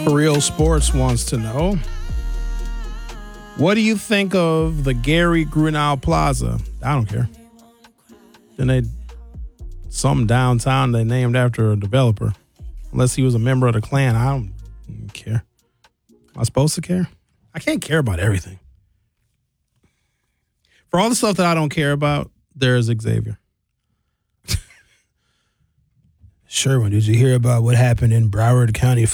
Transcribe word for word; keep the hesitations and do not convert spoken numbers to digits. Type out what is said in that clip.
Real Sports wants to know, what do you think of the Gary Grunau Plaza? I don't care. Then they some downtown they named after a developer. Unless he was a member of the Klan, I don't, I don't care. Am I supposed to care? I can't care about everything. For all the stuff that I don't care about, there's Xavier. Sherwin, did you hear about what happened in Broward County,